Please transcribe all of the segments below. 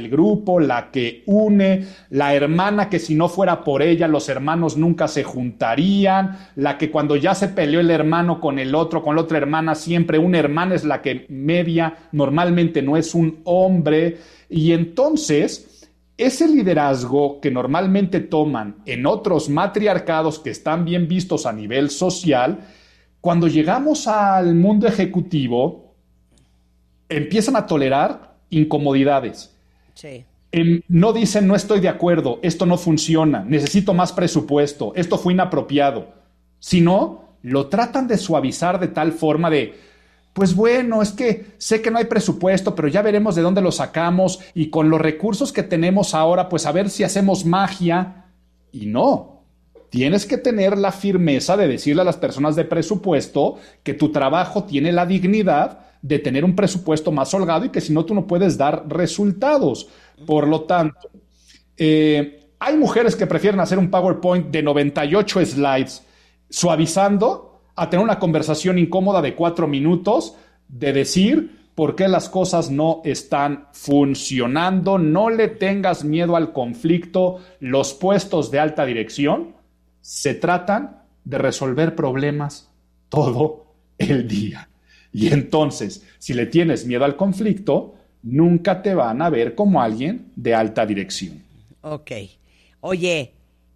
del grupo, la que une, la hermana que si no fuera por ella los hermanos nunca se juntarían, la que cuando ya se peleó el hermano con el otro, con la otra hermana, siempre una hermana es la que media, normalmente no es un hombre. Y entonces ese liderazgo que normalmente toman en otros matriarcados que están bien vistos a nivel social, cuando llegamos al mundo ejecutivo, empiezan a tolerar incomodidades. Sí. No dicen, no estoy de acuerdo, esto no funciona, necesito más presupuesto, esto fue inapropiado. Sino, lo tratan de suavizar de tal forma de, pues bueno, es que sé que no hay presupuesto, pero ya veremos de dónde lo sacamos y con los recursos que tenemos ahora, pues a ver si hacemos magia. Y no. Tienes que tener la firmeza de decirle a las personas de presupuesto que tu trabajo tiene la dignidad de tener un presupuesto más holgado y que si no, tú no puedes dar resultados. Por lo tanto, hay mujeres que prefieren hacer un PowerPoint de 98 slides suavizando a tener una conversación incómoda de 4 minutos de decir por qué las cosas no están funcionando. No le tengas miedo al conflicto. Los puestos de alta dirección se tratan de resolver problemas todo el día. Y entonces, si le tienes miedo al conflicto, nunca te van a ver como alguien de alta dirección. Ok. Oye,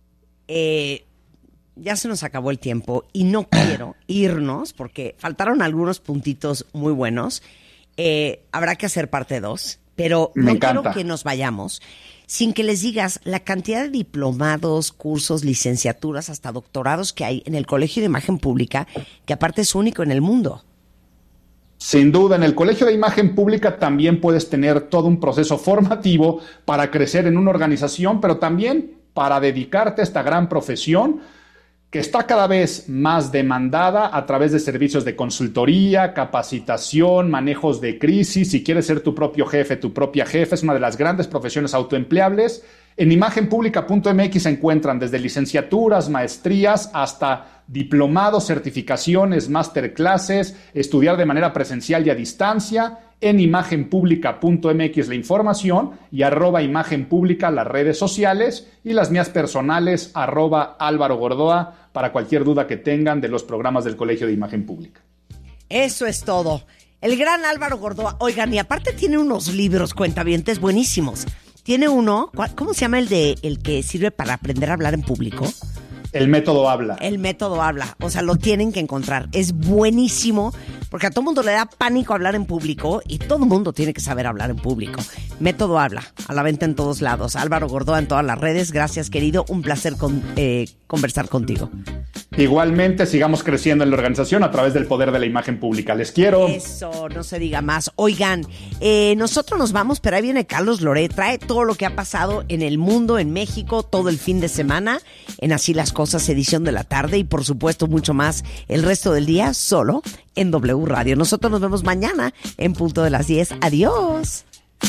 ya se nos acabó el tiempo y no quiero irnos porque faltaron algunos puntitos muy buenos. Habrá que hacer parte 2, pero no quiero que nos vayamos sin que les digas la cantidad de diplomados, cursos, licenciaturas, hasta doctorados que hay en el Colegio de Imagen Pública, que aparte es único en el mundo. Sin duda, en el Colegio de Imagen Pública también puedes tener todo un proceso formativo para crecer en una organización, pero también para dedicarte a esta gran profesión que está cada vez más demandada a través de servicios de consultoría, capacitación, manejos de crisis. Si quieres ser tu propio jefe, tu propia jefa, es una de las grandes profesiones autoempleables. En imagenpublica.mx se encuentran desde licenciaturas, maestrías, hasta diplomados, certificaciones, masterclasses, estudiar de manera presencial y a distancia. En imagenpublica.mx la información y @imagenpublica las redes sociales y las mías personales @Álvaro Gordoa para cualquier duda que tengan de los programas del Colegio de Imagen Pública. Eso es todo. El gran Álvaro Gordoa. Oigan, y aparte tiene unos libros, cuentavientes, buenísimos. Tiene uno, ¿cómo se llama el que sirve para aprender a hablar en público? El método habla. El método habla. O sea, lo tienen que encontrar. Es buenísimo porque a todo mundo le da pánico hablar en público y todo mundo tiene que saber hablar en público. Método habla. A la venta en todos lados. Álvaro Gordoa en todas las redes. Gracias, querido. Un placer conversar contigo. Igualmente, sigamos creciendo en la organización a través del poder de la imagen pública. Les quiero. Eso, no se diga más. Oigan, nosotros nos vamos, pero ahí viene Carlos Loret. Trae todo lo que ha pasado en el mundo, en México, todo el fin de semana, en Así las Cosas, edición de la tarde, y por supuesto mucho más el resto del día, solo en W Radio. Nosotros nos vemos mañana en punto de las 10. Adiós.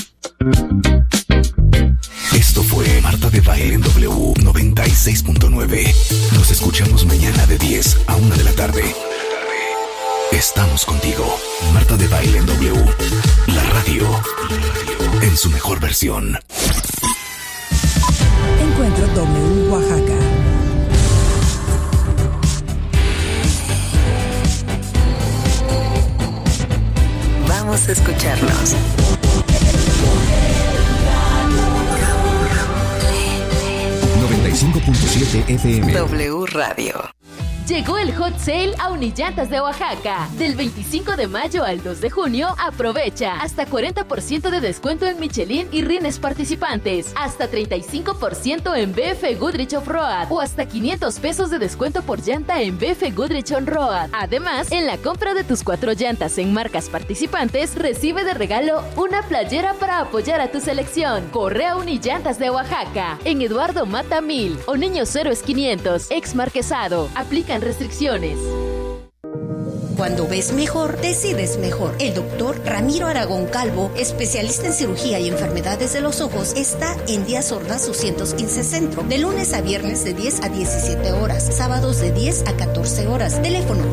Esto fue Marta de Baile en W 96.9. Nos escuchamos mañana de 10 a 1 de la tarde. Estamos contigo. Marta de Baile en W. La radio en su mejor versión. Encuentro W Oaxaca. Vamos a escucharnos. 95.7 FM. W Radio. Llegó el Hot Sale a Unillantas de Oaxaca. Del 25 de mayo al 2 de junio, aprovecha hasta 40% de descuento en Michelin y rines participantes, hasta 35% en BF Goodrich Off-Road o hasta 500 pesos de descuento por llanta en BF Goodrich On-Road. Además, en la compra de tus 4 llantas en marcas participantes, recibe de regalo una playera para apoyar a tu selección. Corre a Unillantas de Oaxaca, en Eduardo Mata 1000 o Niños Héroes 500, ex Marquesado. Aplican restricciones. Cuando ves mejor, decides mejor. El doctor Ramiro Aragón Calvo, especialista en cirugía y enfermedades de los ojos, está en Díaz Ordaz 215 Centro, de lunes a viernes de 10 a 17 horas, sábados de 10 a 14 horas. Teléfono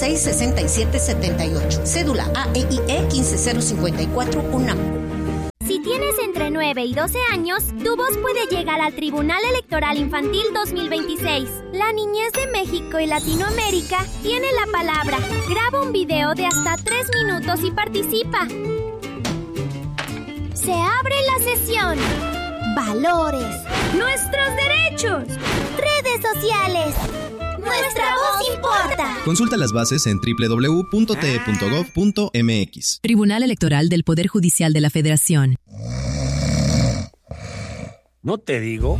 951-51-667-78. Cédula AEIE 15054 UNAM. tienes entre 9 y 12 años, tu voz puede llegar al Tribunal Electoral Infantil 2026. La niñez de México y Latinoamérica tiene la palabra. Graba un video de hasta 3 minutos y participa. Se abre la sesión. Valores. Nuestros derechos. Redes sociales. Nuestra voz importa. Consulta las bases en www.te.gov.mx. Tribunal Electoral del Poder Judicial de la Federación. ¿No te digo?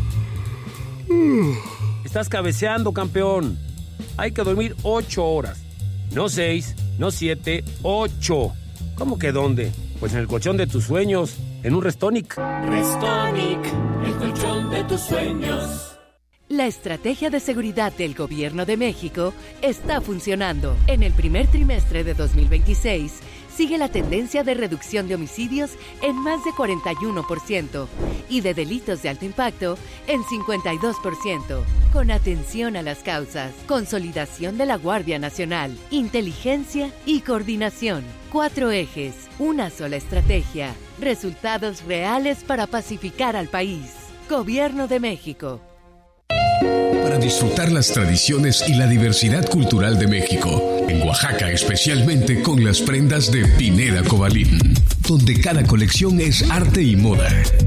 Estás cabeceando, campeón. Hay que dormir 8 horas. No 6, no 7, 8. ¿Cómo que dónde? Pues en el colchón de tus sueños, en un Restonic. Restonic, el colchón de tus sueños. La estrategia de seguridad del Gobierno de México está funcionando. En el primer trimestre de 2026, sigue la tendencia de reducción de homicidios en más de 41% y de delitos de alto impacto en 52%. Con atención a las causas, consolidación de la Guardia Nacional, inteligencia y coordinación. 4 ejes, una sola estrategia. Resultados reales para pacificar al país. Gobierno de México. Para disfrutar las tradiciones y la diversidad cultural de México, en Oaxaca especialmente con las prendas de Pineda Cobalín, donde cada colección es arte y moda.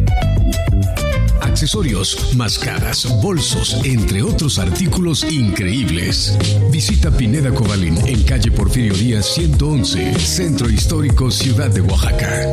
Accesorios, máscaras, bolsos, entre otros artículos increíbles. Visita Pineda Cobalín en calle Porfirio Díaz 111, Centro Histórico, Ciudad de Oaxaca.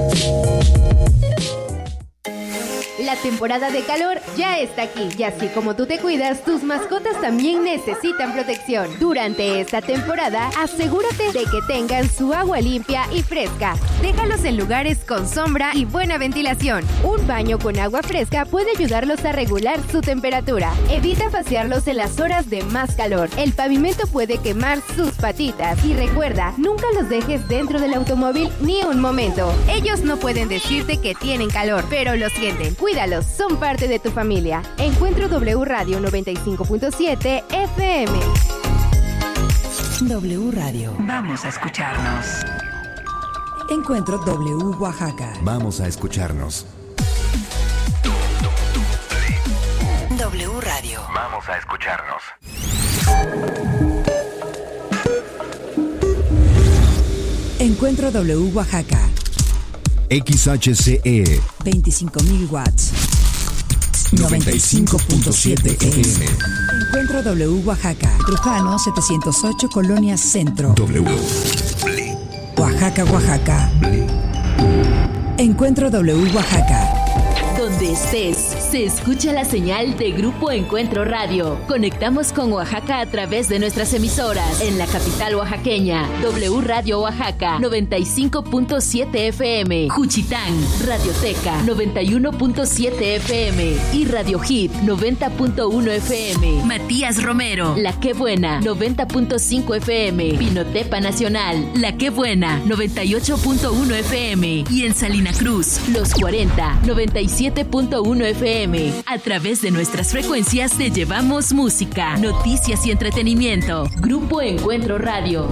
La temporada de calor ya está aquí y así como tú te cuidas, tus mascotas también necesitan protección. Durante esta temporada, asegúrate de que tengan su agua limpia y fresca. Déjalos en lugares con sombra y buena ventilación. Un baño con agua fresca puede ayudarlos a regular su temperatura. Evita vaciarlos en las horas de más calor. El pavimento puede quemar sus patitas. Y recuerda, nunca los dejes dentro del automóvil ni un momento. Ellos no pueden decirte que tienen calor, pero lo sienten. Cuídalos, son parte de tu familia. Encuentro W Radio 95.7 FM. W Radio. Vamos a escucharnos. Encuentro W Oaxaca. Vamos a escucharnos. W Radio. Vamos a escucharnos. Encuentro W Oaxaca. XHCE 25,000 watts. 95.7 FM. Encuentro W Oaxaca. Trujano 708, Colonia Centro. W. Oaxaca, Oaxaca. Encuentro W Oaxaca. Donde estés, se escucha la señal de Grupo Encuentro Radio. Conectamos con Oaxaca a través de nuestras emisoras. En la capital oaxaqueña, W Radio Oaxaca, 95.7 FM. Juchitán, Radioteca, 91.7 FM. Y Radio Hit, 90.1 FM. Matías Romero, La Qué Buena, 90.5 FM. Pinotepa Nacional, La Qué Buena, 98.1 FM. Y en Salina Cruz, Los 40, 97.1 FM. A través de nuestras frecuencias te llevamos música, noticias y entretenimiento. Grupo Encuentro Radio.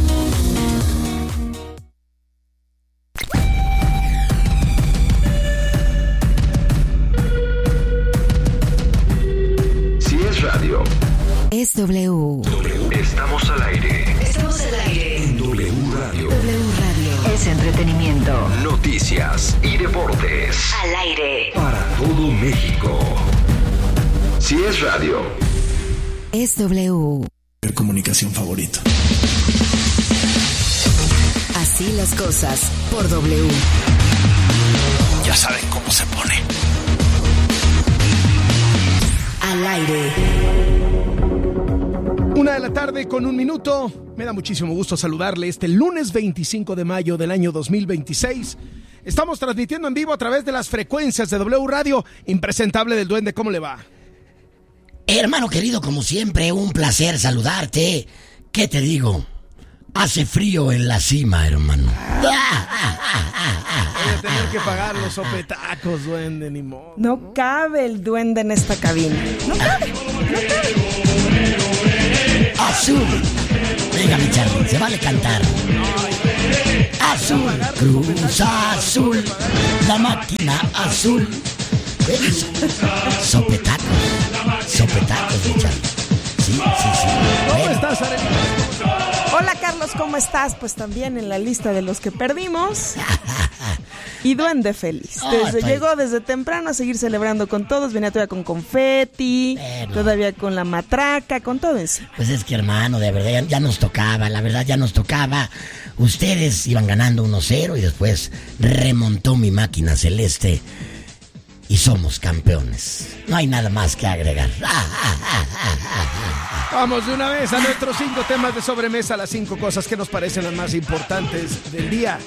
Si es radio, es W. Estamos al aire. Estamos al aire. En W Radio. W Radio. Es entretenimiento. Noticias y deportes. Al aire. Para todo México. Si es radio, es W. El comunicación favorito. Así las cosas por W. Ya saben cómo se pone. Al aire. 1:01 p.m. Me da muchísimo gusto saludarle este lunes 25 de mayo del año 2026. Estamos transmitiendo en vivo a través de las frecuencias de W Radio. Impresentable del Duende, ¿cómo le va? Hermano querido, como siempre, un placer saludarte. ¿Qué te digo? Hace frío en la cima, hermano. Voy a tener que pagar los sopetacos, Duende, ni modo. No cabe el Duende en esta cabina. No cabe. Azul. Venga, mi Charlie, se vale cantar. azul, Cruz Azul, la máquina azul. Sopetacos, Richard. Sí. ¿Cómo estás, Arely? Hola, Carlos, ¿cómo estás? Pues también en la lista de los que perdimos. Y Duende feliz. Llegó desde temprano a seguir celebrando con todos. Venía todavía con confeti, todavía con la matraca, con todo eso. Pues es que, hermano, de verdad ya nos tocaba. La verdad ya nos tocaba. Ustedes iban ganando 1-0 y después remontó mi máquina celeste. Y somos campeones. No hay nada más que agregar. Vamos de una vez a nuestros 5 temas de sobremesa. Las 5 cosas que nos parecen las más importantes del día.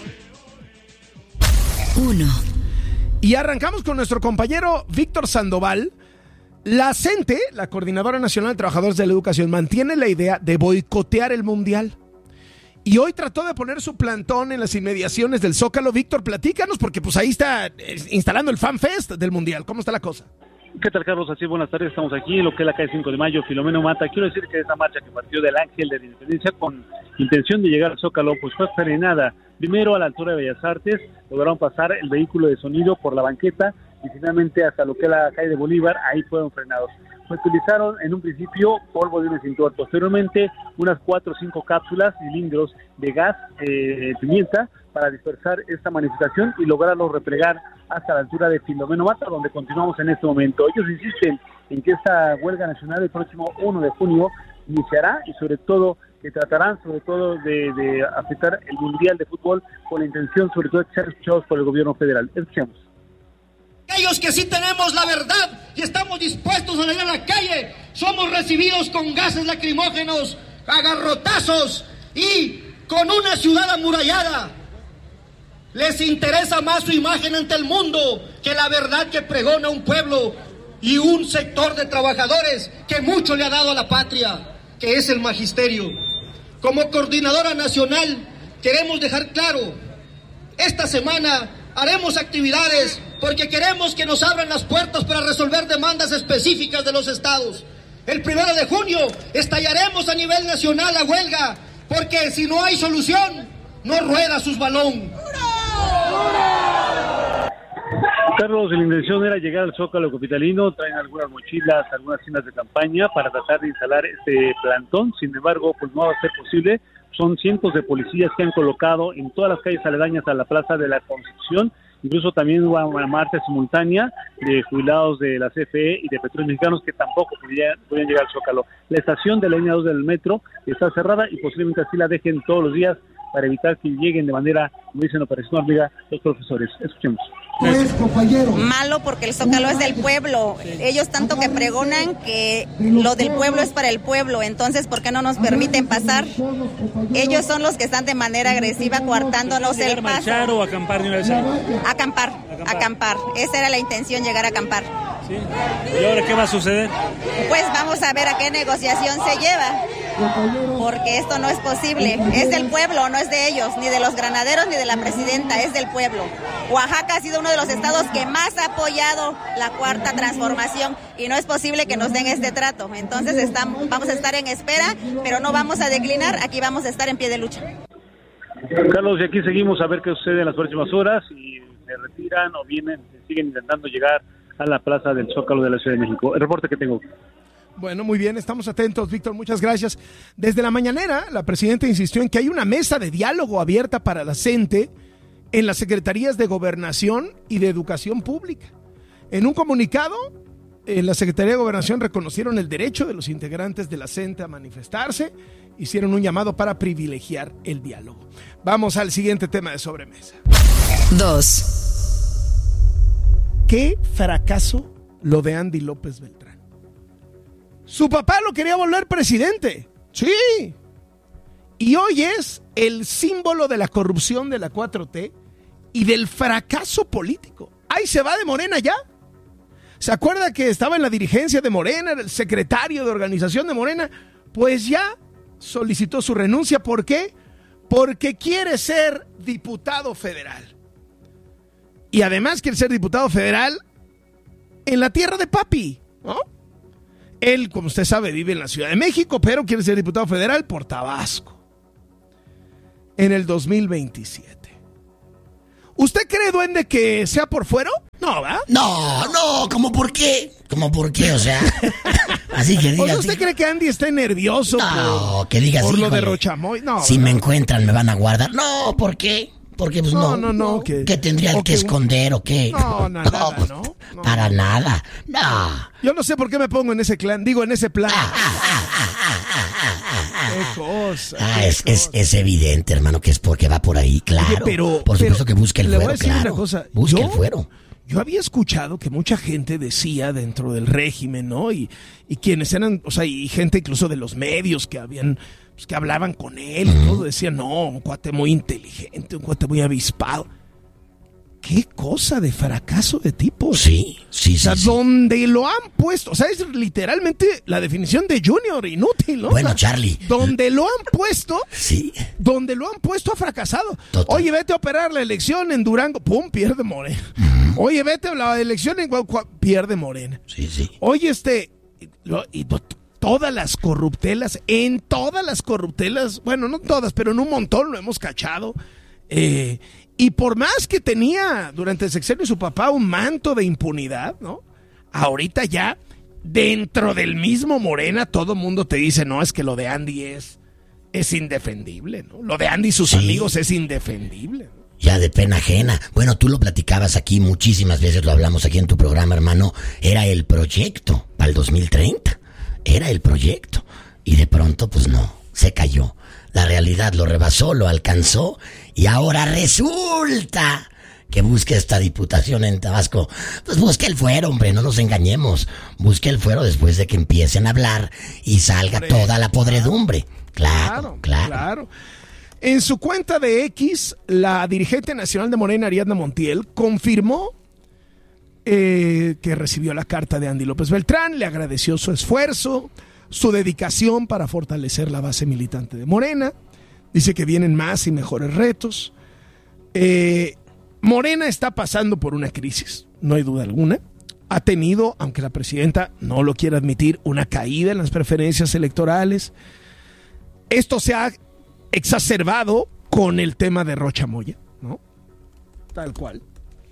1. Y arrancamos con nuestro compañero Víctor Sandoval. La CENTE, la Coordinadora Nacional de Trabajadores de la Educación, mantiene la idea de boicotear el Mundial. Y hoy trató de poner su plantón en las inmediaciones del Zócalo. Víctor, platícanos, porque pues ahí está instalando el Fan Fest del Mundial. ¿Cómo está la cosa? ¿Qué tal, Carlos? Así, buenas tardes. Estamos aquí en lo que es la calle 5 de Mayo, Filomeno Mata. Quiero decir que esa marcha que partió del Ángel de la Independencia con intención de llegar al Zócalo, pues fue frenada. Primero a la altura de Bellas Artes, lograron pasar el vehículo de sonido por la banqueta y finalmente hasta lo que es la calle de Bolívar, ahí fueron frenados. Utilizaron en un principio polvo de un extintor, posteriormente unas 4 o 5 cápsulas, cilindros de gas, pimienta, para dispersar esta manifestación y lograrlo replegar hasta la altura de Filomeno Mata, donde continuamos en este momento. Ellos insisten en que esta huelga nacional el próximo 1 de junio iniciará y sobre todo que tratarán sobre todo de afectar el Mundial de Fútbol con la intención sobre todo de ser escuchados por el gobierno federal. Escuchemos. Aquellos que sí tenemos la verdad y estamos dispuestos a salir a la calle, somos recibidos con gases lacrimógenos, a garrotazos y con una ciudad amurallada. Les interesa más su imagen ante el mundo que la verdad que pregona un pueblo y un sector de trabajadores que mucho le ha dado a la patria, que es el magisterio. Como coordinadora nacional queremos dejar claro, esta semana haremos actividades porque queremos que nos abran las puertas para resolver demandas específicas de los estados. El 1 de junio estallaremos a nivel nacional la huelga, porque si no hay solución, no rueda sus balón. Carlos, la intención era llegar al Zócalo capitalino, traen algunas mochilas, algunas tiendas de campaña para tratar de instalar este plantón, sin embargo, pues no va a ser posible. Son cientos de policías que han colocado en todas las calles aledañas a la Plaza de la Constitución. Incluso también hubo una marcha simultánea de jubilados de la CFE y de Petróleos Mexicanos que tampoco podían llegar al Zócalo. La estación de la línea 2 del metro está cerrada y posiblemente así la dejen todos los días para evitar que lleguen de manera, como dicen Operación Hormiga, los profesores. Escuchemos. Malo porque el Zócalo es del pueblo. Ellos tanto que pregonan que lo del pueblo es para el pueblo. Entonces, ¿por qué no nos permiten pasar? Ellos son los que están de manera agresiva coartándonos el paso. ¿Marchar o acampar de una vez? Acampar. Esa era la intención, llegar a acampar. ¿Sí? ¿Y ahora qué va a suceder? Pues vamos a ver a qué negociación se lleva. Porque esto no es posible. Es del pueblo, no es de ellos, ni de los granaderos, ni de la presidenta, es del pueblo. Oaxaca ha sido uno de los estados que más ha apoyado la Cuarta Transformación y no es posible que nos den este trato. Entonces vamos a estar en espera, pero no vamos a declinar, aquí vamos a estar en pie de lucha. Carlos, y aquí seguimos a ver qué sucede en las próximas horas, y se retiran o siguen intentando llegar a la plaza del Zócalo de la Ciudad de México. El reporte que tengo. Bueno, muy bien, estamos atentos, Víctor, muchas gracias. Desde la mañanera, la presidenta insistió en que hay una mesa de diálogo abierta para la CENTE en las Secretarías de Gobernación y de Educación Pública. En un comunicado, la Secretaría de Gobernación reconocieron el derecho de los integrantes de la CENTE a manifestarse, hicieron un llamado para privilegiar el diálogo. Vamos al siguiente tema de sobremesa. 2. ¿Qué fracaso lo de Andy López Beltrán? Su papá lo quería volver presidente. Sí. Y hoy es el símbolo de la corrupción de la 4T y del fracaso político. Ahí se va de Morena ya. ¿Se acuerda que estaba en la dirigencia de Morena, era el secretario de organización de Morena? Pues ya solicitó su renuncia. ¿Por qué? Porque quiere ser diputado federal. Y además quiere ser diputado federal en la tierra de papi, ¿no? Él, como usted sabe, vive en la Ciudad de México, pero quiere ser diputado federal por Tabasco en el 2027. ¿Usted cree, duende, que sea por fuero? No, ¿verdad? No, ¿cómo por qué? O sea, así que diga. ¿Usted cree que Andy está nervioso que diga por así, lo de Rochamoy? No, si me encuentran, me van a guardar. No, ¿por qué? Porque pues no. ¿Qué tendría que esconder o qué? No, pues, no. Para nada, no. Yo no sé por qué me pongo en ese clan, en ese plan. Qué cosa. Es evidente, hermano, que es porque va por ahí, claro. Oye, pero por supuesto que busque el fuero, le voy a decir una cosa. Busque el fuero. Yo había escuchado que mucha gente decía dentro del régimen, ¿no? Y quienes eran, o sea, y gente incluso de los medios que habían, pues, que hablaban con él y todo, decían, no, un cuate muy inteligente, un cuate muy avispado. ¿Qué cosa de fracaso de tipo? Sí. O sea, donde lo han puesto, o sea, es literalmente la definición de Junior, inútil, ¿no? Bueno, o sea, Charlie. Donde lo han puesto, donde lo han puesto ha fracasado. Total. Oye, vete a operar la elección en Durango, ¡pum!, pierde Morena. Oye, vete a la elección en Guadalajara, pierde Morena. Sí. Oye, todas las corruptelas, bueno, no todas, pero en un montón lo hemos cachado. Y por más que tenía durante el sexenio de su papá un manto de impunidad, ¿no? Ahorita ya, dentro del mismo Morena, todo mundo te dice, no, es que lo de Andy es indefendible, ¿no? Lo de Andy y sus amigos es indefendible, ¿no? Ya de pena ajena. Bueno, tú lo platicabas aquí muchísimas veces, lo hablamos aquí en tu programa, hermano. Era el proyecto para el 2030. Era el proyecto. Y de pronto, pues no, se cayó. La realidad lo rebasó, lo alcanzó. Y ahora resulta que busque esta diputación en Tabasco. Pues busque el fuero, hombre, no nos engañemos. Busque el fuero después de que empiecen a hablar y salga toda la podredumbre. Claro. En su cuenta de X, la dirigente nacional de Morena, Ariadna Montiel, confirmó que recibió la carta de Andy López Beltrán, le agradeció su esfuerzo, su dedicación para fortalecer la base militante de Morena. Dice que vienen más y mejores retos. Morena está pasando por una crisis, no hay duda alguna. Ha tenido, aunque la presidenta no lo quiera admitir, una caída en las preferencias electorales. Esto se ha exacerbado con el tema de Rocha Moya, ¿no? Tal cual.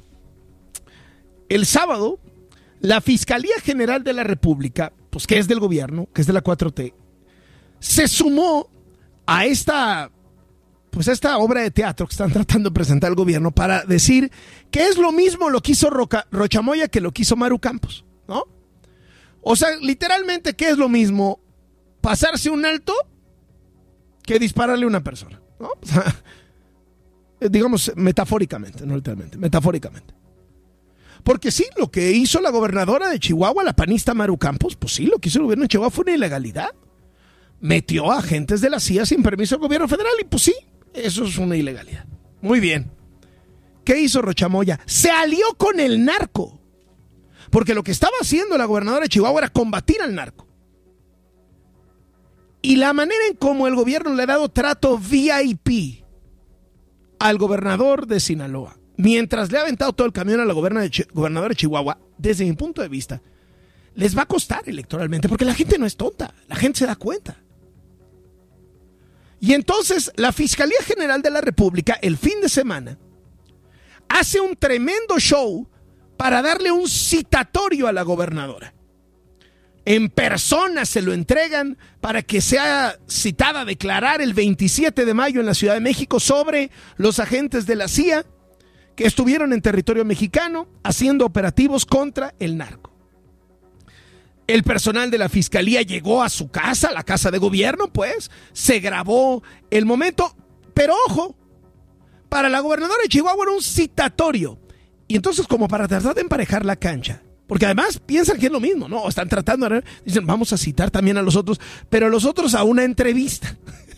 El sábado, la Fiscalía General de la República, pues que es del gobierno, que es de la 4T, se sumó a esta obra de teatro que están tratando de presentar el gobierno para decir que es lo mismo lo que hizo Rocha Moya que lo que hizo Maru Campos, ¿no? O sea, literalmente, ¿qué es lo mismo? Pasarse un alto que dispararle a una persona, ¿no? O sea, digamos metafóricamente, no literalmente, metafóricamente. Porque sí, lo que hizo la gobernadora de Chihuahua, la panista Maru Campos, pues sí, lo que hizo el gobierno de Chihuahua fue una ilegalidad. Metió a agentes de la CIA sin permiso del gobierno federal y pues sí, eso es una ilegalidad. Muy bien. ¿Qué hizo Rocha Moya? Se alió con el narco. Porque lo que estaba haciendo la gobernadora de Chihuahua era combatir al narco. Y la manera en cómo el gobierno le ha dado trato VIP al gobernador de Sinaloa, mientras le ha aventado todo el camión a la gobernadora de Chihuahua, desde mi punto de vista, les va a costar electoralmente, porque la gente no es tonta, la gente se da cuenta. Y entonces la Fiscalía General de la República, el fin de semana, hace un tremendo show para darle un citatorio a la gobernadora. En persona se lo entregan para que sea citada a declarar el 27 de mayo en la Ciudad de México sobre los agentes de la CIA que estuvieron en territorio mexicano haciendo operativos contra el narco. El personal de la fiscalía llegó a su casa, la casa de gobierno, pues, se grabó el momento, pero ojo, para la gobernadora de Chihuahua era un citatorio. Y entonces, como para tratar de emparejar la cancha, porque además piensan que es lo mismo, ¿no? Están tratando de... Dicen, vamos a citar también a los otros, pero los otros a una entrevista.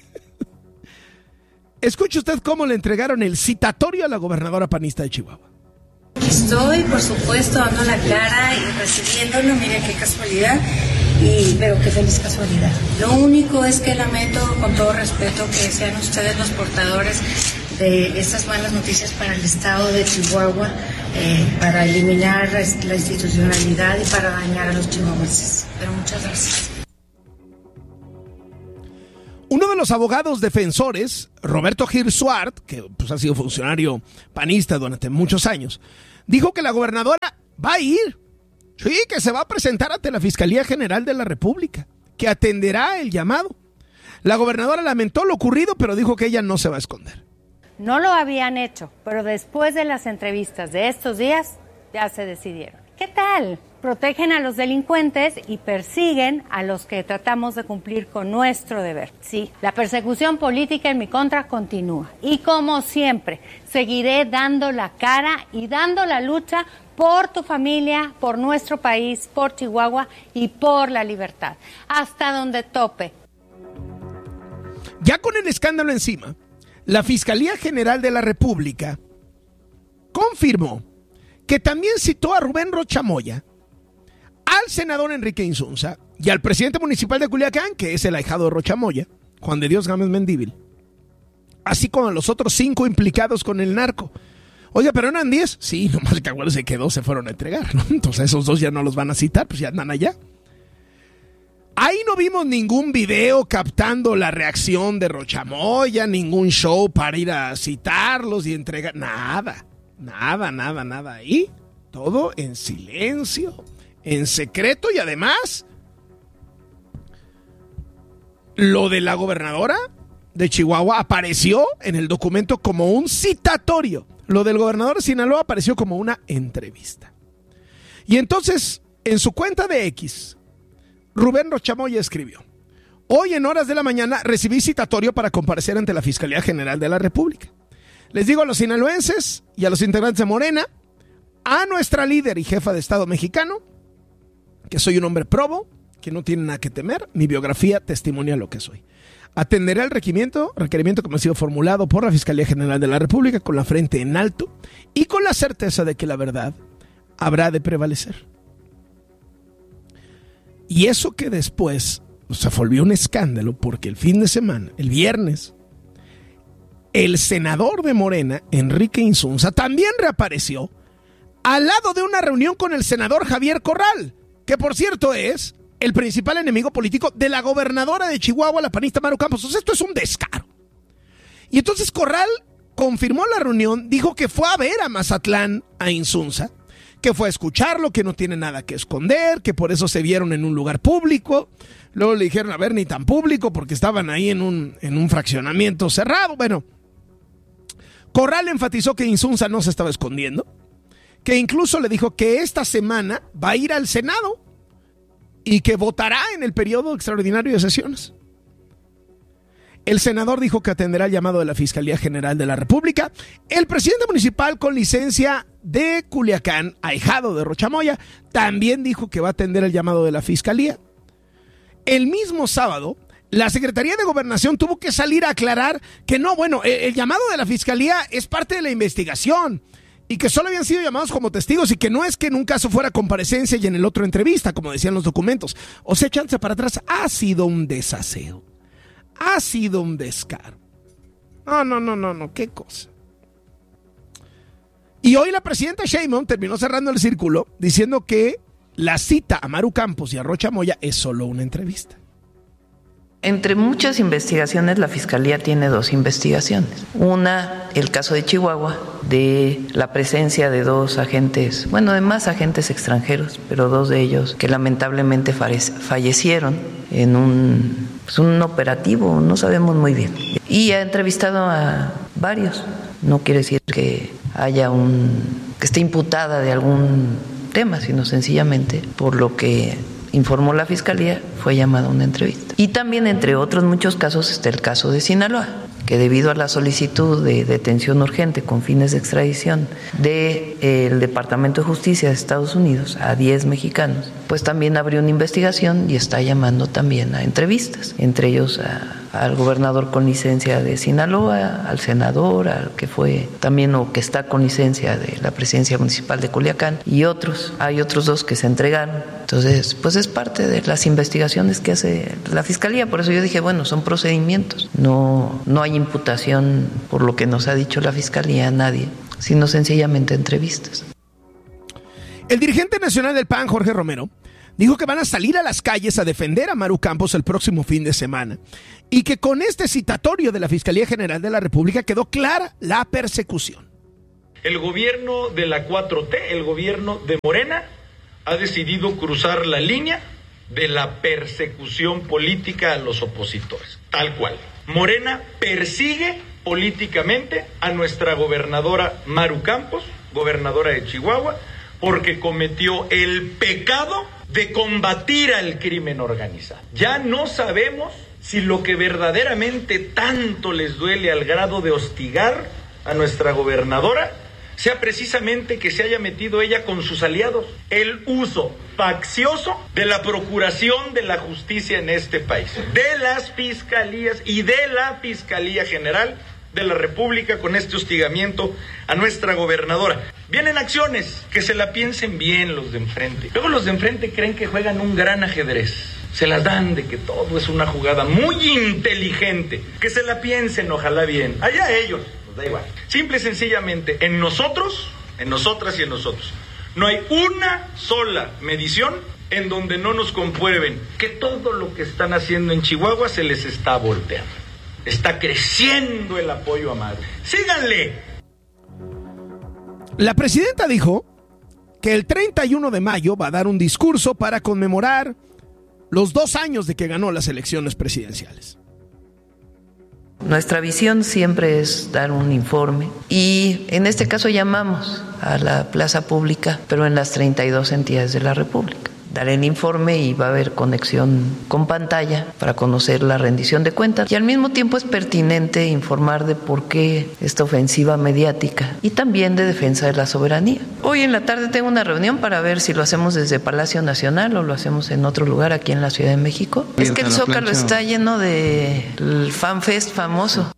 Escuche usted cómo le entregaron el citatorio a la gobernadora panista de Chihuahua. Estoy, por supuesto, dando la cara y recibiéndolo, mire qué casualidad, pero qué feliz casualidad. Lo único es que lamento, con todo respeto, que sean ustedes los portadores de estas malas noticias para el estado de Chihuahua, para eliminar la institucionalidad y para dañar a los chihuahuenses. Pero muchas gracias. Uno de los abogados defensores, Roberto Gil Suart, que pues, ha sido funcionario panista durante muchos años, dijo que la gobernadora va a ir. Sí, que se va a presentar ante la Fiscalía General de la República, que atenderá el llamado. La gobernadora lamentó lo ocurrido, pero dijo que ella no se va a esconder. No lo habían hecho, pero después de las entrevistas de estos días, ya se decidieron. ¿Qué tal? Protegen a los delincuentes y persiguen a los que tratamos de cumplir con nuestro deber. Sí, la persecución política en mi contra continúa. Y como siempre, seguiré dando la cara y dando la lucha por tu familia, por nuestro país, por Chihuahua y por la libertad. Hasta donde tope. Ya con el escándalo encima, la Fiscalía General de la República confirmó que también citó a Rubén Rocha Moya, al senador Enrique Insunza y al presidente municipal de Culiacán, que es el ahijado de Rocha Moya, Juan de Dios Gámez Mendívil, así como a los otros 5 implicados con el narco. Oiga, ¿pero eran 10? Sí, nomás que acuérdense que 2 se fueron a entregar, ¿no? Entonces esos 2 ya no los van a citar, pues ya andan allá. Ahí no vimos ningún video captando la reacción de Rocha Moya, ningún show para ir a citarlos y entregar. Nada. Ahí, todo en silencio, en secreto, y además, lo de la gobernadora de Chihuahua apareció en el documento como un citatorio. Lo del gobernador de Sinaloa apareció como una entrevista. Y entonces, en su cuenta de X, Rubén Rocha Moya escribió: hoy en horas de la mañana recibí citatorio para comparecer ante la Fiscalía General de la República. Les digo a los sinaloenses y a los integrantes de Morena, a nuestra líder y jefa de Estado mexicano, que soy un hombre probo, que no tiene nada que temer, mi biografía testimonia lo que soy. Atenderé al requerimiento que me ha sido formulado por la Fiscalía General de la República con la frente en alto y con la certeza de que la verdad habrá de prevalecer. Y eso que después se volvió un escándalo porque el fin de semana, el viernes, el senador de Morena, Enrique Insunza, también reapareció al lado de una reunión con el senador Javier Corral, que por cierto es el principal enemigo político de la gobernadora de Chihuahua, la panista Maru Campos. Entonces esto es un descaro. Y entonces Corral confirmó la reunión, dijo que fue a ver a Mazatlán a Insunza, que fue a escucharlo, que no tiene nada que esconder, que por eso se vieron en un lugar público. Luego le dijeron, a ver, ni tan público, porque estaban ahí en un fraccionamiento cerrado. Bueno, Corral enfatizó que Insunza no se estaba escondiendo, que incluso le dijo que esta semana va a ir al Senado y que votará en el periodo extraordinario de sesiones. El senador dijo que atenderá el llamado de la Fiscalía General de la República. El presidente municipal con licencia de Culiacán, ahijado de Rocha Moya, también dijo que va a atender el llamado de la Fiscalía. El mismo sábado, la Secretaría de Gobernación tuvo que salir a aclarar que no, bueno, el llamado de la Fiscalía es parte de la investigación y que solo habían sido llamados como testigos y que no es que en un caso fuera comparecencia y en el otro entrevista, como decían los documentos. O sea, echándose para atrás, ha sido un desaseo. Ha sido un descaro. No, qué cosa. Y hoy la presidenta Sheinbaum terminó cerrando el círculo diciendo que la cita a Maru Campos y a Rocha Moya es solo una entrevista. Entre muchas investigaciones, la Fiscalía tiene 2 investigaciones. Una, el caso de Chihuahua, de la presencia de 2 agentes, bueno, de más agentes extranjeros, pero 2 de ellos que lamentablemente fallecieron en un operativo, no sabemos muy bien. Y ha entrevistado a varios. No quiere decir que haya que esté imputada de algún tema, sino sencillamente por lo que informó la Fiscalía, fue llamada a una entrevista. Y también, entre otros muchos casos, está el caso de Sinaloa, que debido a la solicitud de detención urgente con fines de extradición del Departamento de Justicia de Estados Unidos a 10 mexicanos, pues también abrió una investigación y está llamando también a entrevistas, entre ellos al gobernador con licencia de Sinaloa, al senador, al que fue también o que está con licencia de la presidencia municipal de Culiacán y otros. Hay otros 2 que se entregaron. Entonces, pues es parte de las investigaciones que hace la Fiscalía. Por eso yo dije, bueno, son procedimientos. No hay imputación por lo que nos ha dicho la Fiscalía a nadie, sino sencillamente entrevistas. El dirigente nacional del PAN, Jorge Romero, dijo que van a salir a las calles a defender a Maru Campos el próximo fin de semana y que con este citatorio de la Fiscalía General de la República quedó clara la persecución. El gobierno de la 4T, el gobierno de Morena, ha decidido cruzar la línea de la persecución política a los opositores, tal cual. Morena persigue políticamente a nuestra gobernadora Maru Campos, gobernadora de Chihuahua, porque cometió el pecado de combatir al crimen organizado. Ya no sabemos si lo que verdaderamente tanto les duele al grado de hostigar a nuestra gobernadora sea precisamente que se haya metido ella con sus aliados. El uso faccioso de la procuración de la justicia en este país, de las fiscalías y de la Fiscalía General de la República con este hostigamiento a nuestra gobernadora. Vienen acciones, que se la piensen bien los de enfrente. Luego los de enfrente creen que juegan un gran ajedrez. Se las dan de que todo es una jugada muy inteligente. Que se la piensen, ojalá bien. Allá ellos, nos da igual. Simple y sencillamente, en nosotros, en nosotras y en nosotros, no hay una sola medición en donde no nos comprueben que todo lo que están haciendo en Chihuahua se les está volteando. Está creciendo el apoyo a Maru. ¡Síganle! La presidenta dijo que el 31 de mayo va a dar un discurso para conmemorar los 2 años de que ganó las elecciones presidenciales. Nuestra visión siempre es dar un informe y en este caso llamamos a la plaza pública, pero en las 32 entidades de la República. Daré el informe y va a haber conexión con pantalla para conocer la rendición de cuentas. Y al mismo tiempo es pertinente informar de por qué esta ofensiva mediática y también de defensa de la soberanía. Hoy en la tarde tengo una reunión para ver si lo hacemos desde Palacio Nacional o lo hacemos en otro lugar aquí en la Ciudad de México. Es que el Zócalo está lleno del FanFest famoso.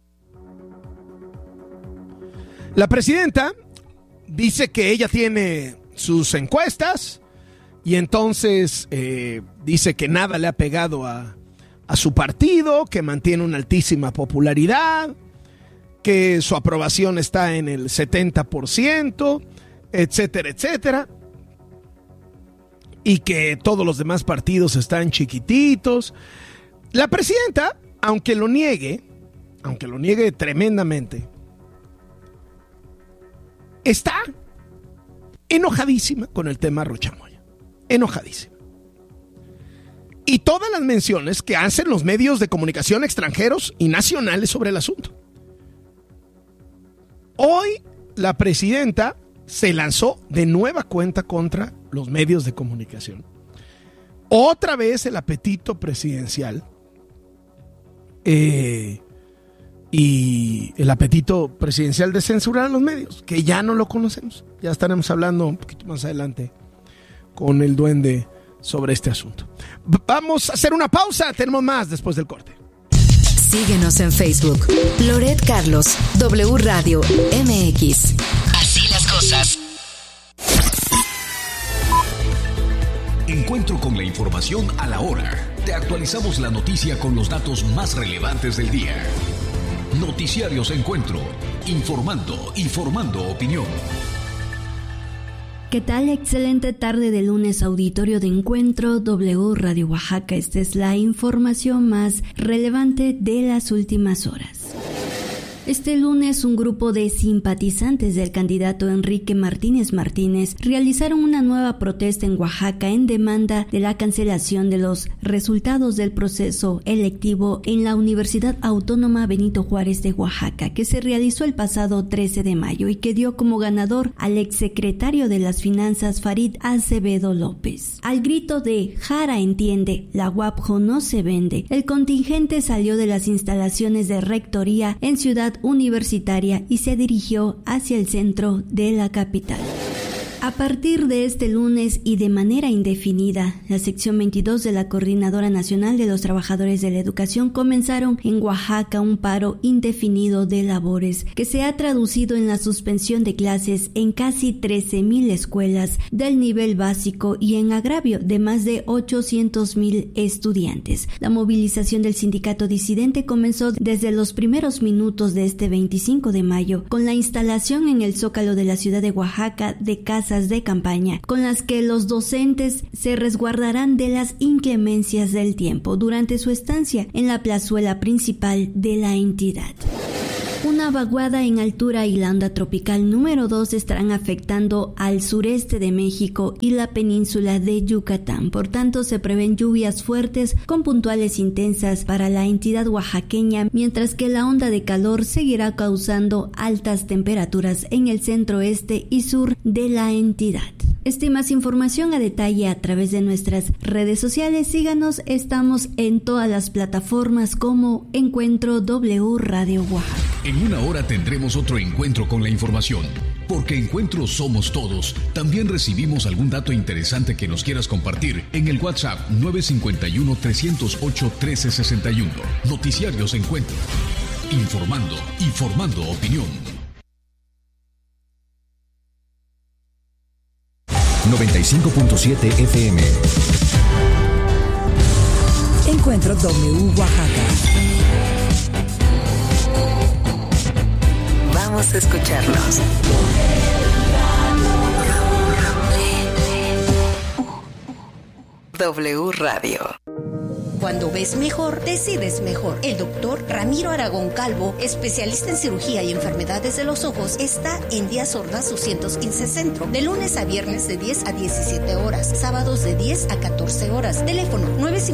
La presidenta dice que ella tiene sus encuestas. Y entonces dice que nada le ha pegado a su partido, que mantiene una altísima popularidad, que su aprobación está en el 70%, etcétera, etcétera. Y que todos los demás partidos están chiquititos. La presidenta, aunque lo niegue tremendamente, está enojadísima con el tema Rocha Moya. Enojadísima. Y todas las menciones que hacen los medios de comunicación extranjeros y nacionales sobre el asunto. Hoy la presidenta se lanzó de nueva cuenta contra los medios de comunicación. Otra vez el apetito presidencial y el apetito presidencial de censurar a los medios, que ya no lo conocemos. Ya estaremos hablando un poquito más adelante con el duende sobre este asunto. Vamos a hacer una pausa, tenemos más después del corte. Síguenos en Facebook, Loret Carlos, W Radio MX. Así las cosas. Encuentro con la información a la hora. Te actualizamos la noticia con los datos más relevantes del día. Noticiarios Encuentro, informando y formando opinión. ¿Qué tal? Excelente tarde de lunes, auditorio de Encuentro W Radio Oaxaca. Esta es la información más relevante de las últimas horas. Este lunes, un grupo de simpatizantes del candidato Enrique Martínez realizaron una nueva protesta en Oaxaca en demanda de la cancelación de los resultados del proceso electivo en la Universidad Autónoma Benito Juárez de Oaxaca, que se realizó el pasado 13 de mayo y que dio como ganador al exsecretario de las Finanzas Farid Acevedo López. Al grito de "Jara entiende, la UAPJO no se vende", el contingente salió de las instalaciones de rectoría en Ciudad Universitaria y se dirigió hacia el centro de la capital. A partir de este lunes y de manera indefinida, la sección 22 de la Coordinadora Nacional de los Trabajadores de la Educación comenzaron en Oaxaca un paro indefinido de labores que se ha traducido en la suspensión de clases en casi 13,000 escuelas del nivel básico y en agravio de más de 800,000 estudiantes. La movilización del sindicato disidente comenzó desde los primeros minutos de este 25 de mayo con la instalación en el Zócalo de la ciudad de Oaxaca de casas casas de campaña, con las que los docentes se resguardarán de las inclemencias del tiempo durante su estancia en la plazuela principal de la entidad. Una vaguada en altura y la onda tropical número 2 estarán afectando al sureste de México y la península de Yucatán. Por tanto, se prevén lluvias fuertes con puntuales intensas para la entidad oaxaqueña, mientras que la onda de calor seguirá causando altas temperaturas en el centro oeste y sur de la entidad. Esta y más información a detalle a través de nuestras redes sociales. Síganos, estamos en todas las plataformas como Encuentro W Radio Oaxaca. En una hora tendremos otro encuentro con la información, porque Encuentro somos todos. También recibimos algún dato interesante que nos quieras compartir en el WhatsApp 951-308-1361. Noticiarios Encuentro. Informando y formando opinión. 95.7 FM. Encuentro W Oaxaca. Vamos a escucharlos. W Radio. Cuando ves mejor, decides mejor. El doctor Ramiro Aragón Calvo, especialista en cirugía y enfermedades de los ojos, está en Díaz Ordaz 215 Centro, de lunes a viernes de 10 a 17 horas, sábados de 10 a 14 horas. Teléfono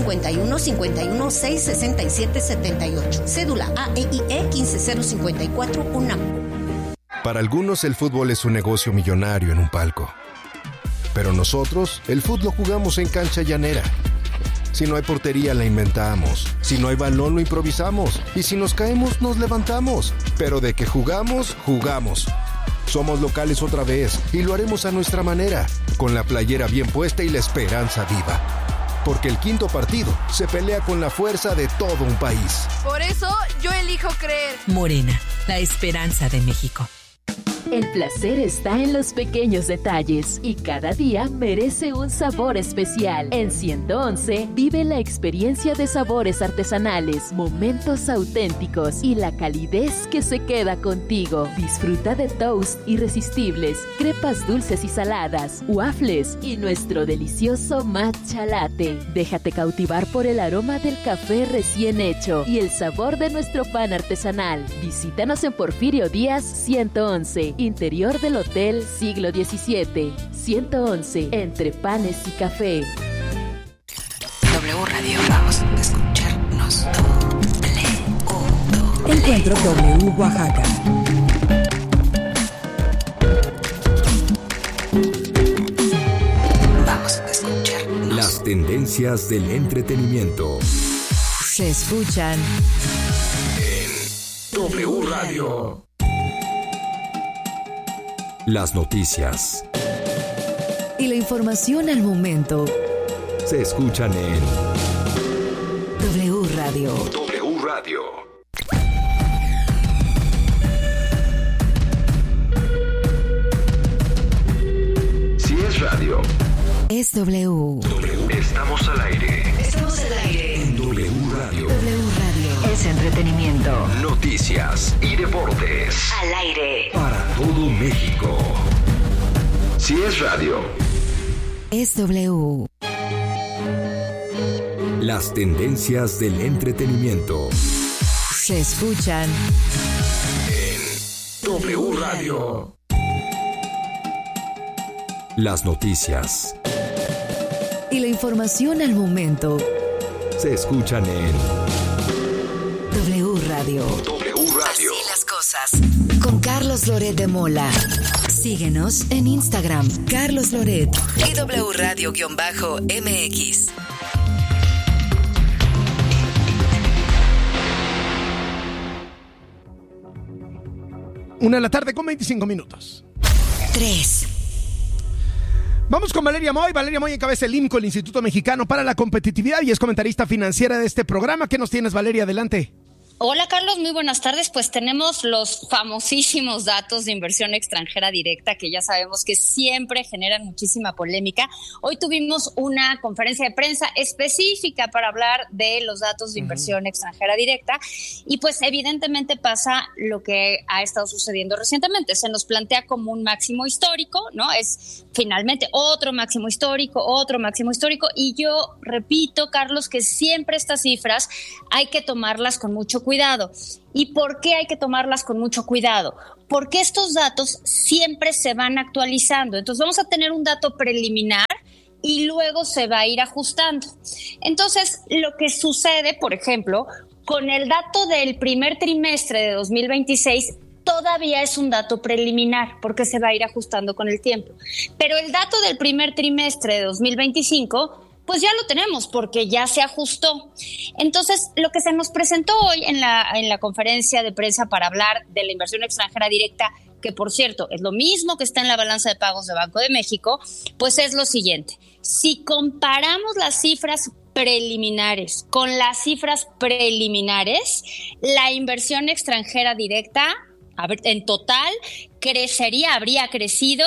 951-51-667-78. Cédula AEIE 15054 UNAM. Para algunos el fútbol es un negocio millonario en un palco. Pero nosotros, el fútbol jugamos en cancha llanera. Si no hay portería, la inventamos. Si no hay balón, lo improvisamos. Y si nos caemos, nos levantamos. Pero de que jugamos, jugamos. Somos locales otra vez y lo haremos a nuestra manera, con la playera bien puesta y la esperanza viva. Porque el quinto partido se pelea con la fuerza de todo un país. Por eso, yo elijo creer. Morena, la esperanza de México. El placer está en los pequeños detalles y cada día merece un sabor especial. En 111 vive la experiencia de sabores artesanales, momentos auténticos y la calidez que se queda contigo. Disfruta de toast irresistibles, crepas dulces y saladas, waffles y nuestro delicioso matcha latte. Déjate cautivar por el aroma del café recién hecho y el sabor de nuestro pan artesanal. Visítanos en Porfirio Díaz 111. Interior del Hotel Siglo XVII, 111, entre panes y café. W Radio, vamos a escucharnos. Encuentro W Oaxaca. Vamos a escucharnos. Las tendencias del entretenimiento se escuchan en W Radio. Las noticias y la información al momento se escuchan en W Radio. W Radio. Si es radio, es W. Estamos al aire. Estamos al aire. En W Radio. W Radio. Es entretenimiento. Noticias y deportes. Al aire. Para todo México. Si es radio, es W. Las tendencias del entretenimiento se escuchan en W Radio. Las noticias y la información al momento se escuchan en W Radio. W Radio. Así las cosas. Con Carlos Loret de Mola. Síguenos en Instagram, Carlos Loret y W Radio-MX. 1:25 PM. 3. Vamos con Valeria Moy. Valeria Moy encabeza el IMCO, el Instituto Mexicano para la Competitividad, y es comentarista financiera de este programa. ¿Qué nos tienes, Valeria? Adelante. Hola Carlos, muy buenas tardes. Pues tenemos los famosísimos datos de inversión extranjera directa que ya sabemos que siempre generan muchísima polémica. Hoy tuvimos una conferencia de prensa específica para hablar de los datos de inversión extranjera directa y pues evidentemente pasa lo que ha estado sucediendo recientemente. Se nos plantea como un máximo histórico, ¿no? Es finalmente otro máximo histórico y yo repito, Carlos, que siempre estas cifras hay que tomarlas con mucho cuidado. ¿Y por qué hay que tomarlas con mucho cuidado? Porque estos datos siempre se van actualizando. Entonces vamos a tener un dato preliminar y luego se va a ir ajustando. Entonces, lo que sucede, por ejemplo, con el dato del primer trimestre de 2026, todavía es un dato preliminar porque se va a ir ajustando con el tiempo. Pero el dato del primer trimestre de 2025... pues ya lo tenemos porque ya se ajustó. Entonces, lo que se nos presentó hoy en la conferencia de prensa para hablar de la inversión extranjera directa, que por cierto es lo mismo que está en la balanza de pagos de Banco de México, pues es lo siguiente. Si comparamos las cifras preliminares con las cifras preliminares, la inversión extranjera directa, en total, habría crecido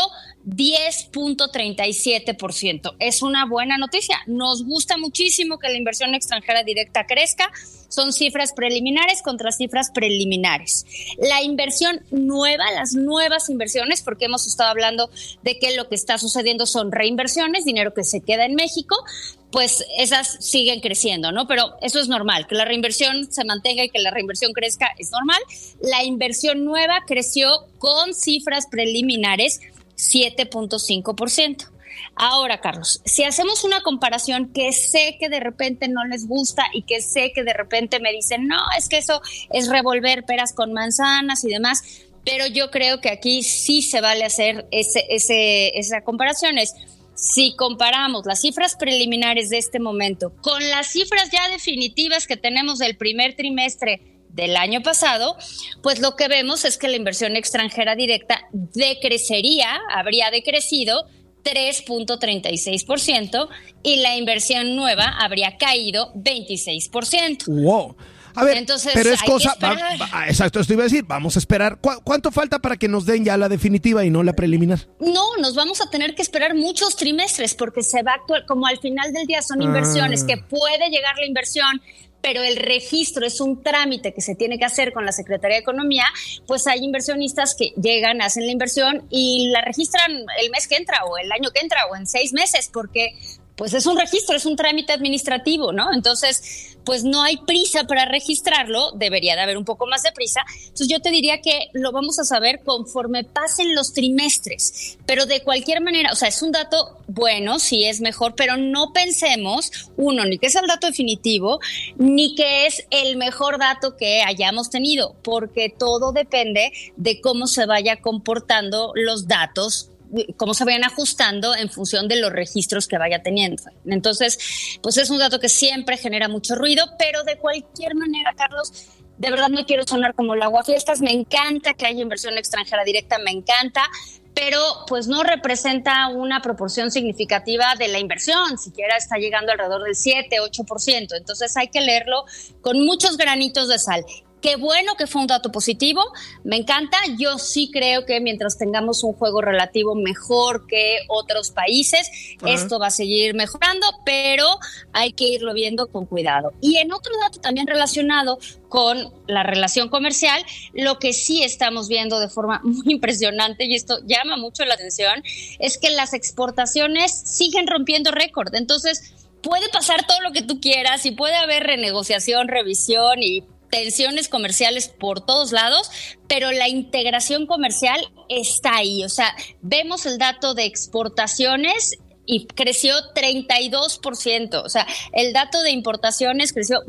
10.37%. Es una buena noticia. Nos gusta muchísimo que la inversión extranjera directa crezca. Son cifras preliminares contra cifras preliminares. La inversión nueva, las nuevas inversiones, porque hemos estado hablando de que lo que está sucediendo son reinversiones, dinero que se queda en México, pues esas siguen creciendo, ¿no? Pero eso es normal, que la reinversión se mantenga y que la reinversión crezca es normal. La inversión nueva creció con cifras preliminares 7.5%. Ahora, Carlos, si hacemos una comparación que sé que de repente no les gusta y que sé que de repente me dicen, no, es que eso es revolver peras con manzanas y demás, pero yo creo que aquí sí se vale hacer esa comparación. Si comparamos las cifras preliminares de este momento con las cifras ya definitivas que tenemos del primer trimestre del año pasado, pues lo que vemos es que la inversión extranjera directa habría decrecido 3.36% y la inversión nueva habría caído 26%. ¡Wow! A ver, entonces, pero es cosa... exacto, esto iba a decir, vamos a esperar. ¿Cuánto falta para que nos den ya la definitiva y no la preliminar? No, nos vamos a tener que esperar muchos trimestres porque se va a actuar, como al final del día son inversiones, que puede llegar la inversión, pero el registro es un trámite que se tiene que hacer con la Secretaría de Economía, pues hay inversionistas que llegan, hacen la inversión y la registran el mes que entra o el año que entra o en 6 meses, porque pues es un registro, es un trámite administrativo, ¿no? Entonces, pues no hay prisa para registrarlo, debería de haber un poco más de prisa. Entonces yo te diría que lo vamos a saber conforme pasen los trimestres, pero de cualquier manera, o sea, es un dato bueno, sí es mejor, pero no pensemos, ni que es el dato definitivo, ni que es el mejor dato que hayamos tenido, porque todo depende de cómo se vaya comportando los datos, cómo se vayan ajustando en función de los registros que vaya teniendo. Entonces, pues es un dato que siempre genera mucho ruido, pero de cualquier manera, Carlos, de verdad no quiero sonar como el aguafiestas, me encanta que haya inversión extranjera directa, me encanta, pero pues no representa una proporción significativa de la inversión, siquiera está llegando alrededor del 7-8%, entonces hay que leerlo con muchos granitos de sal. Qué bueno que fue un dato positivo, me encanta. Yo sí creo que mientras tengamos un juego relativo mejor que otros países, esto va a seguir mejorando, pero hay que irlo viendo con cuidado. Y en otro dato también relacionado con la relación comercial, lo que sí estamos viendo de forma muy impresionante, y esto llama mucho la atención, es que las exportaciones siguen rompiendo récord. Entonces, puede pasar todo lo que tú quieras y puede haber renegociación, revisión y tensiones comerciales por todos lados, pero la integración comercial está ahí. O sea, vemos el dato de exportaciones y creció 32%. O sea, el dato de importaciones creció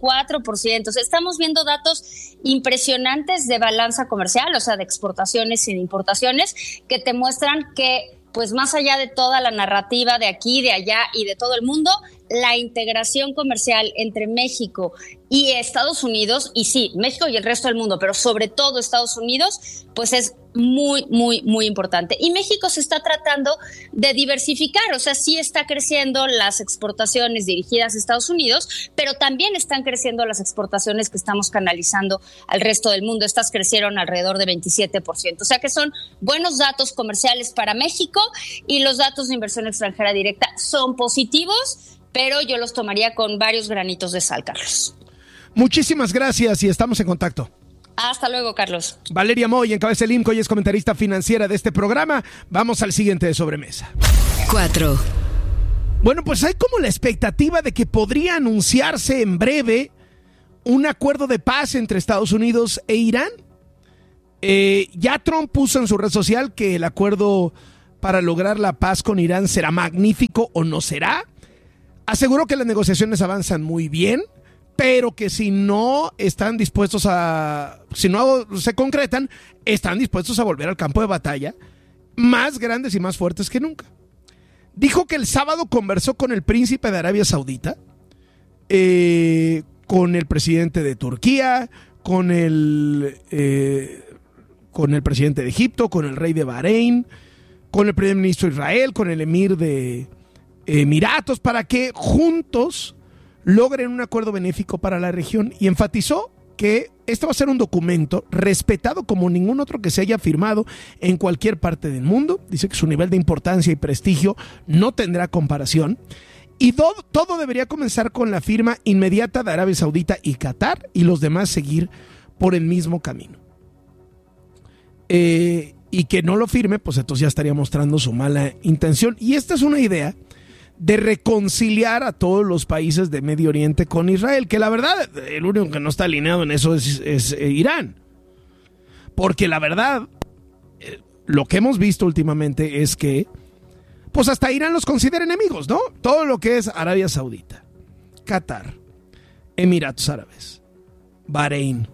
24%. O sea, estamos viendo datos impresionantes de balanza comercial, o sea, de exportaciones y de importaciones, que te muestran que, pues más allá de toda la narrativa de aquí, de allá y de todo el mundo, la integración comercial entre México y Estados Unidos, y sí, México y el resto del mundo, pero sobre todo Estados Unidos, pues es muy, muy, muy importante. Y México se está tratando de diversificar, o sea, sí está creciendo las exportaciones dirigidas a Estados Unidos, pero también están creciendo las exportaciones que estamos canalizando al resto del mundo. Estas crecieron alrededor de 27%. O sea que son buenos datos comerciales para México y los datos de inversión extranjera directa son positivos, pero yo los tomaría con varios granitos de sal, Carlos. Muchísimas gracias y estamos en contacto. Hasta luego, Carlos. Valeria Moy encabeza el IMCO y es comentarista financiera de este programa. Vamos al siguiente de sobremesa. 4. Bueno, pues hay como la expectativa de que podría anunciarse en breve un acuerdo de paz entre Estados Unidos e Irán. Ya Trump puso en su red social que el acuerdo para lograr la paz con Irán será magnífico o no será. Aseguró que las negociaciones avanzan muy bien, pero que si no están dispuestos si no se concretan, están dispuestos a volver al campo de batalla más grandes y más fuertes que nunca. Dijo que el sábado conversó con el príncipe de Arabia Saudita, con el presidente de Turquía, con el presidente de Egipto, con el rey de Bahrein, con el primer ministro de Israel, con el emir de Emiratos, para que juntos logren un acuerdo benéfico para la región, y enfatizó que este va a ser un documento respetado como ningún otro que se haya firmado en cualquier parte del mundo. Dice que su nivel de importancia y prestigio no tendrá comparación, y todo debería comenzar con la firma inmediata de Arabia Saudita y Qatar, y los demás seguir por el mismo camino. Y que no lo firme, pues entonces ya estaría mostrando su mala intención. Y esta es una idea de reconciliar a todos los países de Medio Oriente con Israel, que la verdad, el único que no está alineado en eso es Irán. Porque la verdad, lo que hemos visto últimamente es que, pues hasta Irán los considera enemigos, ¿no? Todo lo que es Arabia Saudita, Qatar, Emiratos Árabes, Bahrein,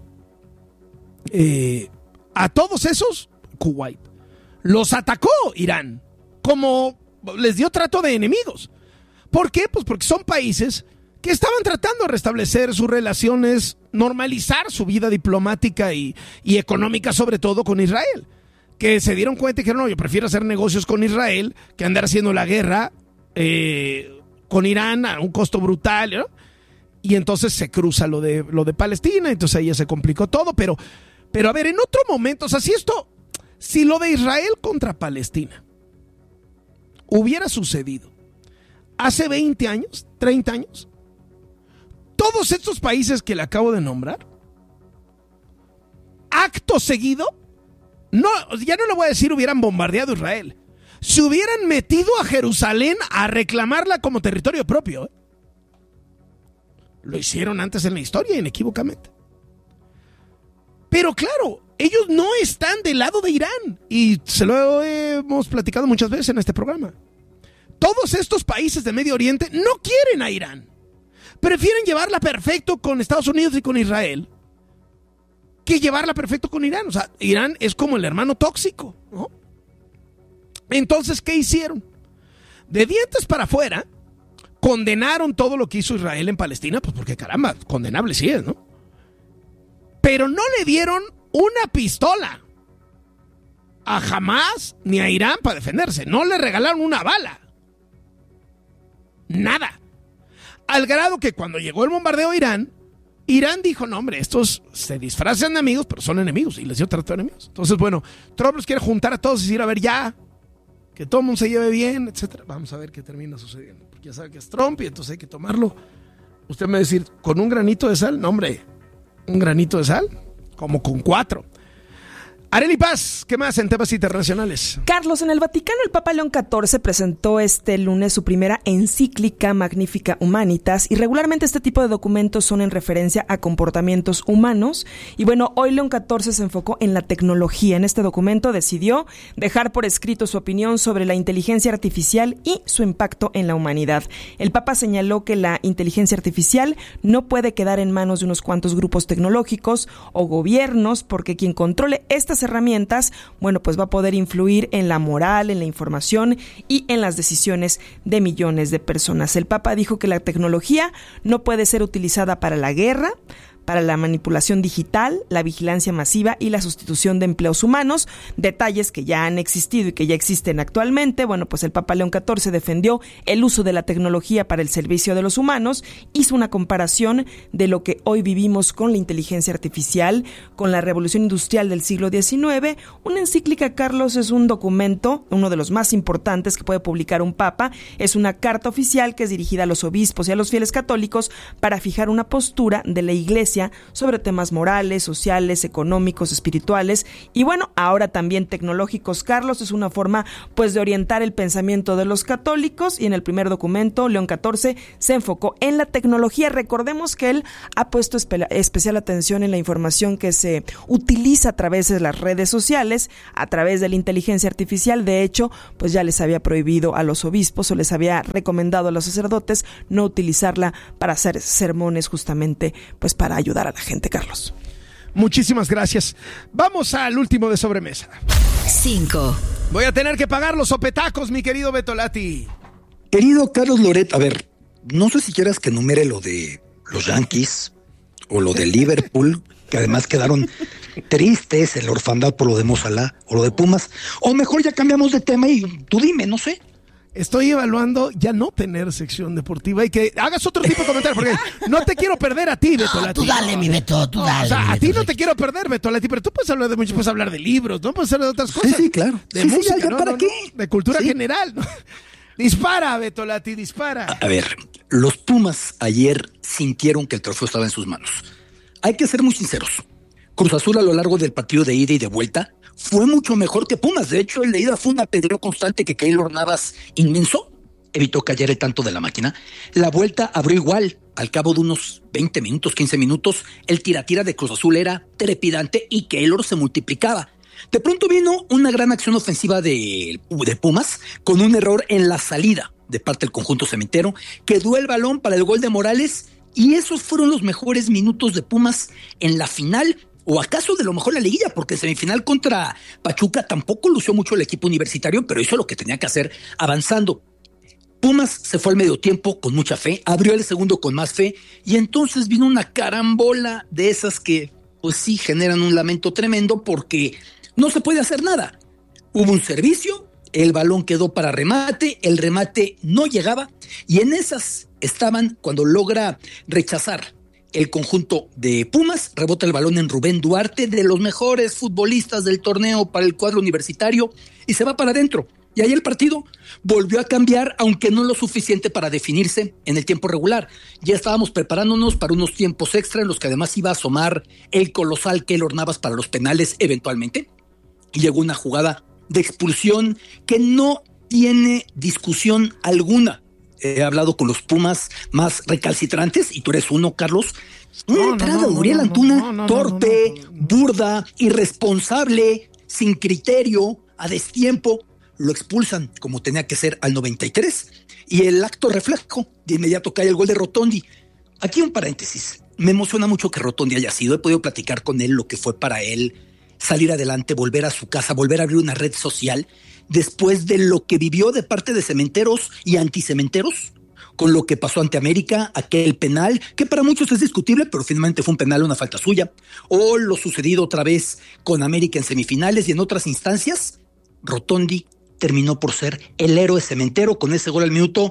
a todos esos, Kuwait, los atacó Irán, como les dio trato de enemigos. ¿Por qué? Pues porque son países que estaban tratando de restablecer sus relaciones, normalizar su vida diplomática y económica, sobre todo con Israel. Que se dieron cuenta y que no, yo prefiero hacer negocios con Israel que andar haciendo la guerra con Irán a un costo brutal, ¿no? Y entonces se cruza lo de Palestina, entonces ahí ya se complicó todo, pero a ver, en otro momento, o sea, si lo de Israel contra Palestina hubiera sucedido hace 20 años, 30 años, todos estos países que le acabo de nombrar, acto seguido, no, ya no le voy a decir hubieran bombardeado Israel, se hubieran metido a Jerusalén a reclamarla como territorio propio. Lo hicieron antes en la historia, inequívocamente. Pero claro, ellos no están del lado de Irán, y se lo hemos platicado muchas veces en este programa. Todos estos países de Medio Oriente no quieren a Irán. Prefieren llevarla perfecto con Estados Unidos y con Israel que llevarla perfecto con Irán. O sea, Irán es como el hermano tóxico, ¿no? Entonces, ¿qué hicieron? De dientes para afuera, condenaron todo lo que hizo Israel en Palestina, pues porque caramba, condenable sí es, ¿no? Pero no le dieron una pistola a Hamás ni a Irán para defenderse. No le regalaron una bala. Nada. Al grado que cuando llegó el bombardeo a Irán dijo, no hombre, estos se disfrazan de amigos, pero son enemigos, y les dio trato de enemigos. Entonces, bueno, Trump los quiere juntar a todos y decir, a ver, ya, que todo el mundo se lleve bien, etcétera. Vamos a ver qué termina sucediendo, porque ya sabe que es Trump y entonces hay que tomarlo. Usted me va a decir, ¿con un granito de sal? No, hombre, un granito de sal, como con 4. Arely Paz, ¿qué más en temas internacionales? Carlos, en el Vaticano el Papa León XIV presentó este lunes su primera encíclica Magnificat Humanitas, y regularmente este tipo de documentos son en referencia a comportamientos humanos, y bueno, hoy León XIV se enfocó en la tecnología. En este documento decidió dejar por escrito su opinión sobre la inteligencia artificial y su impacto en la humanidad. El Papa señaló que la inteligencia artificial no puede quedar en manos de unos cuantos grupos tecnológicos o gobiernos, porque quien controle estas herramientas, bueno, pues va a poder influir en la moral, en la información y en las decisiones de millones de personas. El Papa dijo que la tecnología no puede ser utilizada para la guerra, para la manipulación digital, la vigilancia masiva y la sustitución de empleos humanos, detalles que ya han existido y que ya existen actualmente. Bueno, pues el Papa León XIV defendió el uso de la tecnología para el servicio de los humanos, hizo una comparación de lo que hoy vivimos con la inteligencia artificial, con la revolución industrial del siglo XIX. Una encíclica, Carlos, es un documento, uno de los más importantes que puede publicar un papa, es una carta oficial que es dirigida a los obispos y a los fieles católicos para fijar una postura de la Iglesia sobre temas morales, sociales, económicos, espirituales y bueno, ahora también tecnológicos. Carlos, es una forma pues de orientar el pensamiento de los católicos y en el primer documento, León XIV se enfocó en la tecnología. Recordemos que él ha puesto especial atención en la información que se utiliza a través de las redes sociales, a través de la inteligencia artificial. De hecho, pues ya les había prohibido a los obispos o les había recomendado a los sacerdotes no utilizarla para hacer sermones, justamente pues para ayudar a la gente, Carlos. Muchísimas gracias. Vamos al último de sobremesa. 5. Voy a tener que pagar los sopetacos, mi querido Betolati. Querido Carlos Loret, a ver, no sé si quieras que enumere lo de los Yankees o lo de Liverpool, que además quedaron tristes en la orfandad por lo de Mo Salah, o lo de Pumas, o mejor ya cambiamos de tema y tú dime, no sé. Estoy evaluando ya no tener sección deportiva y que hagas otro tipo de comentarios, porque no te quiero perder a ti, Betolati. Tú dale, mi Beto, tú dale. O sea, a ti Beto, no te quiero perder, Betolati, pero tú puedes hablar de mucho, puedes hablar de libros, ¿no? Puedes hablar de otras cosas. Sí, claro. De música, ya, ¿no? ¿para qué? De cultura Sí. general, ¿no? Dispara, Betolati, dispara. A ver, los Pumas ayer sintieron que el trofeo estaba en sus manos. Hay que ser muy sinceros. Cruz Azul a lo largo del partido de ida y de vuelta fue mucho mejor que Pumas. De hecho, el de ida fue un apedreo constante que Keylor Navas inmenso evitó callar el tanto de la máquina. La vuelta abrió igual. Al cabo de unos 20 minutos, 15 minutos, el tira-tira de Cruz Azul era trepidante y Keylor se multiplicaba. De pronto vino una gran acción ofensiva de Pumas con un error en la salida de parte del conjunto cementero. Quedó el balón para el gol de Morales y esos fueron los mejores minutos de Pumas en la final, o acaso de lo mejor la liguilla, porque en semifinal contra Pachuca tampoco lució mucho el equipo universitario, pero hizo lo que tenía que hacer avanzando. Pumas se fue al medio tiempo con mucha fe, abrió el segundo con más fe y entonces vino una carambola de esas que pues sí generan un lamento tremendo porque no se puede hacer nada. Hubo un servicio, el balón quedó para remate, el remate no llegaba y en esas estaban cuando logra rechazar el conjunto de Pumas, rebota el balón en Rubén Duarte, de los mejores futbolistas del torneo para el cuadro universitario, y se va para adentro. Y ahí el partido volvió a cambiar, aunque no lo suficiente para definirse en el tiempo regular. Ya estábamos preparándonos para unos tiempos extra en los que además iba a asomar el colosal Keylor Navas para los penales eventualmente. Y llegó una jugada de expulsión que no tiene discusión alguna. He hablado con los Pumas más recalcitrantes y tú eres uno, Carlos. Una entrada de Uriel Antuna, torpe, burda, irresponsable, sin criterio, a destiempo. Lo expulsan como tenía que ser al 93 y el acto reflejo de inmediato cae el gol de Rotondi. Aquí un paréntesis. Me emociona mucho que Rotondi haya sido. He podido platicar con él lo que fue para él salir adelante, volver a su casa, volver a abrir una red social después de lo que vivió de parte de cementeros y anticementeros, con lo que pasó ante América, aquel penal, que para muchos es discutible, pero finalmente fue un penal, una falta suya, o lo sucedido otra vez con América en semifinales y en otras instancias. Rotondi terminó por ser el héroe cementero con ese gol al minuto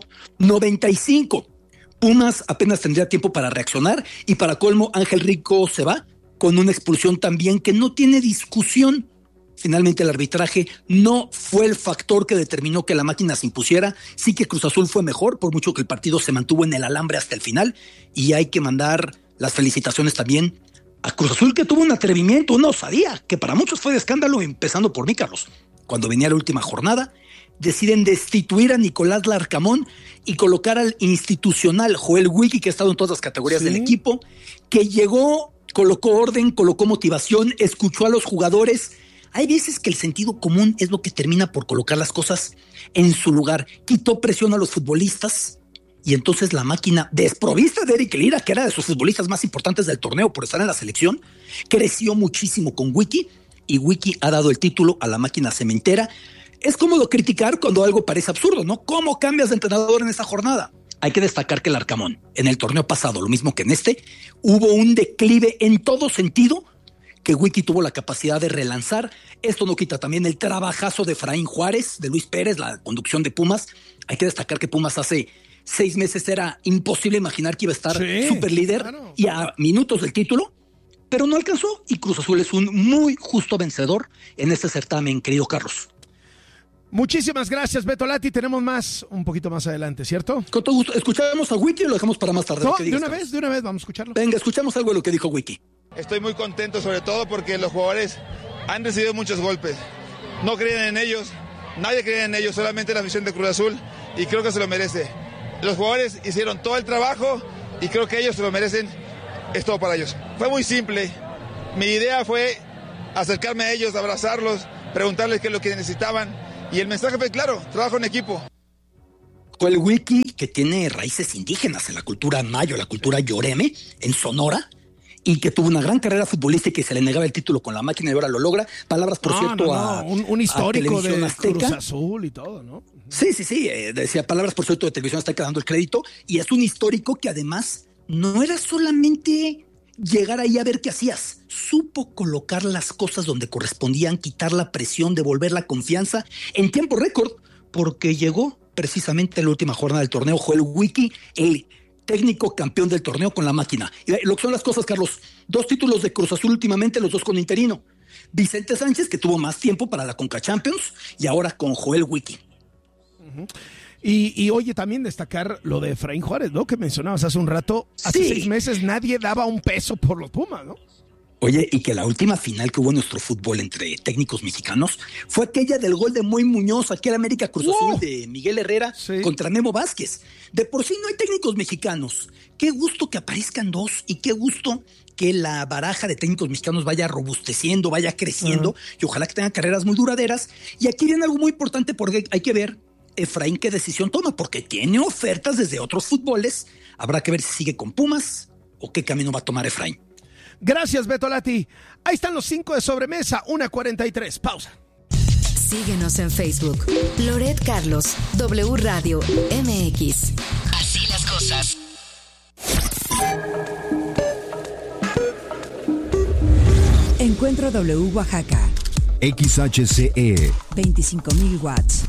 95. Pumas apenas tendría tiempo para reaccionar y para colmo Ángel Rico se va con una expulsión también que no tiene discusión. Finalmente el arbitraje no fue el factor que determinó que la máquina se impusiera. Sí que Cruz Azul fue mejor, por mucho que el partido se mantuvo en el alambre hasta el final. Y hay que mandar las felicitaciones también a Cruz Azul, que tuvo un atrevimiento, una osadía, que para muchos fue de escándalo, empezando por mí, Carlos. Cuando venía la última jornada, deciden destituir a Nicolás Larcamón y colocar al institucional Joel Wiki, que ha estado en todas las categorías del equipo, que llegó, colocó orden, colocó motivación, escuchó a los jugadores. Hay veces que el sentido común es lo que termina por colocar las cosas en su lugar. Quitó presión a los futbolistas y entonces la máquina, desprovista de Eric Lira, que era de sus futbolistas más importantes del torneo por estar en la selección, creció muchísimo con Wiki, y Wiki ha dado el título a la máquina cementera. Es cómodo criticar cuando algo parece absurdo, ¿no? ¿Cómo cambias de entrenador en esta jornada? Hay que destacar que el Arcamón, en el torneo pasado, lo mismo que en este, hubo un declive en todo sentido que Wiki tuvo la capacidad de relanzar. Esto no quita también el trabajazo de Efraín Juárez, de Luis Pérez, la conducción de Pumas. Hay que destacar que Pumas hace 6 meses era imposible imaginar que iba a estar super líder, claro, y a minutos del título, pero no alcanzó, y Cruz Azul es un muy justo vencedor en este certamen, querido Carlos. Muchísimas gracias, Beto Lati. Tenemos más, un poquito más adelante, ¿cierto? Con todo gusto. ¿Escuchamos a Wiki o lo dejamos para más tarde? No, de una vez, vamos a escucharlo. Venga, escuchamos algo de lo que dijo Wiki. Estoy muy contento, sobre todo porque los jugadores han recibido muchos golpes. No creen en ellos, nadie cree en ellos, solamente la afición de Cruz Azul, y creo que se lo merece. Los jugadores hicieron todo el trabajo y creo que ellos se lo merecen. Es todo para ellos. Fue muy simple. Mi idea fue acercarme a ellos, abrazarlos, preguntarles qué es lo que necesitaban. Y el mensaje fue claro: trabajo en equipo. El Wiki, que tiene raíces indígenas en la cultura mayo, la cultura yoreme, en Sonora, y que tuvo una gran carrera futbolística y se le negaba el título con la máquina y ahora lo logra. Palabras, por cierto, un histórico de Azteca. Cruz Azul y todo, ¿no? Sí, decía palabras, por cierto, de Televisión Azteca dando el crédito, y es un histórico que además no era solamente llegar ahí a ver qué hacías, supo colocar las cosas donde correspondían, quitar la presión, devolver la confianza en tiempo récord, porque llegó precisamente en la última jornada del torneo Joel Wiki, el técnico campeón del torneo con la máquina. Y lo que son las cosas, Carlos, 2 títulos de Cruz Azul últimamente, los 2 con interino. Vicente Sánchez, que tuvo más tiempo para la Conca Champions, y ahora con Joel Wiki. Uh-huh. Y oye, también destacar lo de Efraín Juárez, ¿no? Que mencionabas hace un rato. Hace 6 meses nadie daba un peso por los Pumas, ¿no? Oye, y que la última final que hubo en nuestro fútbol entre técnicos mexicanos fue aquella del gol de Moy Muñoz, aquel América Cruz Azul de Miguel Herrera contra Memo Vázquez. De por sí no hay técnicos mexicanos. Qué gusto que aparezcan 2 y qué gusto que la baraja de técnicos mexicanos vaya robusteciendo, vaya creciendo, y ojalá que tengan carreras muy duraderas. Y aquí viene algo muy importante, porque hay que ver Efraín qué decisión toma, porque tiene ofertas desde otros fútboles. Habrá que ver si sigue con Pumas o qué camino va a tomar Efraín. Gracias, Beto Lati. Ahí están los 5 de sobremesa, 1:43. Pausa. Síguenos en Facebook. Loret Carlos, W Radio MX. Así las cosas. Encuentro W Oaxaca. XHCE 25,000 watts.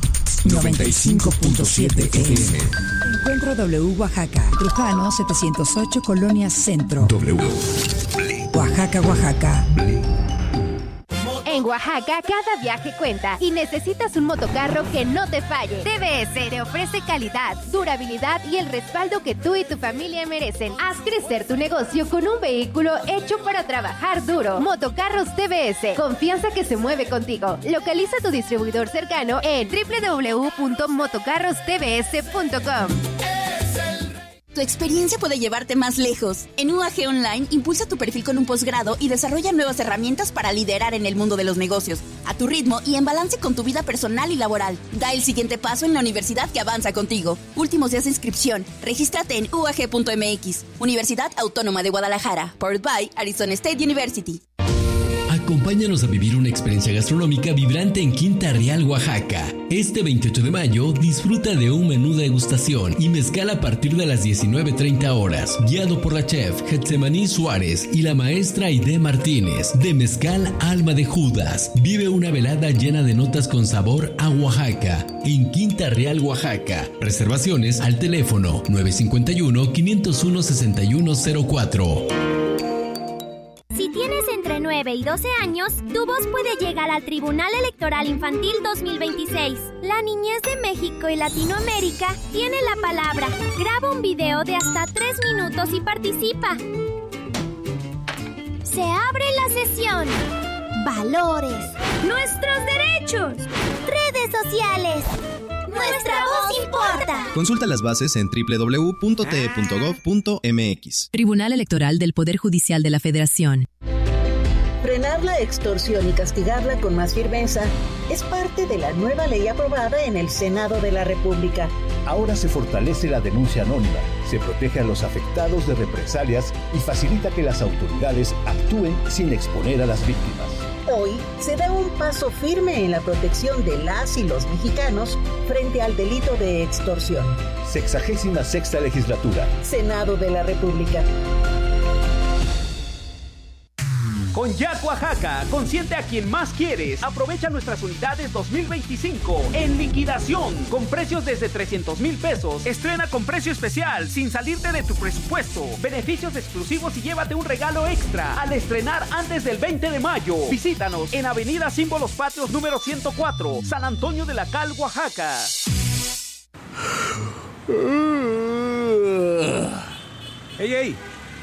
95.7 FM. Encuentro W Oaxaca. Trujano 708, Colonia Centro. W. Oaxaca, Oaxaca. En Oaxaca, cada viaje cuenta y necesitas un motocarro que no te falle. TBS te ofrece calidad, durabilidad y el respaldo que tú y tu familia merecen. Haz crecer tu negocio con un vehículo hecho para trabajar duro. Motocarros TBS, confianza que se mueve contigo. Localiza tu distribuidor cercano en www.motocarrostbs.com. Tu experiencia puede llevarte más lejos. En UAG Online, impulsa tu perfil con un posgrado y desarrolla nuevas herramientas para liderar en el mundo de los negocios, a tu ritmo y en balance con tu vida personal y laboral. Da el siguiente paso en la universidad que avanza contigo. Últimos días de inscripción. Regístrate en uag.mx. Universidad Autónoma de Guadalajara. Powered by Arizona State University. Acompáñanos a vivir una experiencia gastronómica vibrante en Quinta Real, Oaxaca. Este 28 de mayo disfruta de un menú de degustación y mezcal a partir de las 19:30 horas, guiado por la chef Getsemaní Suárez y la maestra Aide Martínez. De Mezcal Alma de Judas, vive una velada llena de notas con sabor a Oaxaca en Quinta Real, Oaxaca. Reservaciones al teléfono 951-501-6104. Si tienes entre 9 y 12 años, tu voz puede llegar al Tribunal Electoral Infantil 2026. La niñez de México y Latinoamérica tiene la palabra. Graba un video de hasta 3 minutos y participa. Se abre la sesión. Valores. Nuestros derechos. Redes sociales. Nuestra voz importa. Consulta las bases en www.te.gov.mx. Tribunal Electoral del Poder Judicial de la Federación. Frenar la extorsión y castigarla con más firmeza es parte de la nueva ley aprobada en el Senado de la República. Ahora se fortalece la denuncia anónima, se protege a los afectados de represalias y facilita que las autoridades actúen sin exponer a las víctimas. Hoy se da un paso firme en la protección de las y los mexicanos frente al delito de extorsión. 66ª legislatura. Senado de la República. Con Jack Oaxaca, consiente a quien más quieres. Aprovecha nuestras unidades 2025 en liquidación con precios desde 300,000 pesos. Estrena con precio especial sin salirte de tu presupuesto. Beneficios exclusivos y llévate un regalo extra al estrenar antes del 20 de mayo. Visítanos en Avenida Símbolos Patrios número 104, San Antonio de la Cal, Oaxaca. ¡Ey!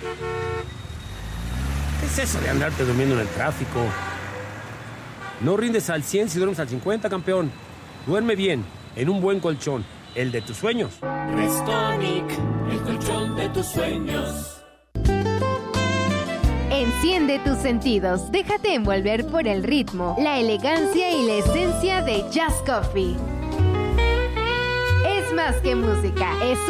¿Qué es eso de andarte durmiendo en el tráfico? No rindes al 100 si duermes al 50, campeón. Duerme bien, en un buen colchón, el de tus sueños. Restonic, el colchón de tus sueños. Enciende tus sentidos, déjate envolver por el ritmo, la elegancia y la esencia de Just Coffee. Es más que música, es